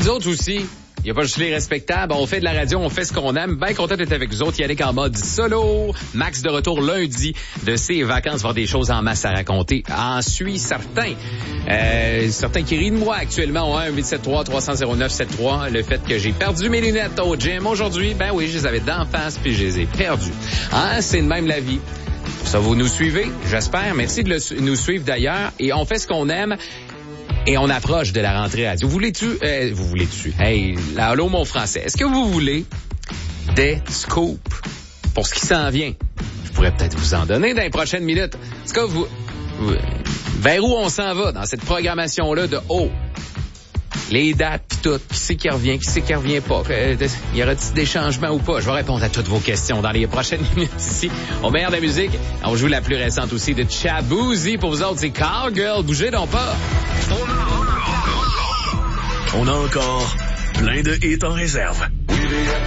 vous autres aussi. Il n'y a pas juste les respectables. On fait de la radio, on fait ce qu'on aime. Bien content d'être avec vous autres. Yannick en mode solo. Max de retour lundi de ses vacances. Voir des choses en masse à raconter. En suis certain. Certains qui rient de moi actuellement ont 1-873-300-0973. Le fait que j'ai perdu mes lunettes au gym aujourd'hui. Ben oui, je les avais d'en face puis je les ai perdues. Hein, c'est de même la vie. Ça, vous nous suivez, j'espère. Merci de nous suivre d'ailleurs. Et on fait ce qu'on aime. Et on approche de la rentrée radio. Vous voulez-tu? Hey, là, allô, mon français. Est-ce que vous voulez des scoops pour ce qui s'en vient? Je pourrais peut-être vous en donner dans les prochaines minutes. Est-ce que vous vers où on s'en va dans cette programmation-là de haut? Les dates pis tout, qui c'est qui revient pas, y aura-t-il des changements ou pas? Je vais répondre à toutes vos questions dans les prochaines minutes ici. Au meilleur de la musique, on joue la plus récente aussi de Chaboozy. Pour vous autres, c'est Cowgirl. Bougez donc pas. On a encore plein de hits en réserve.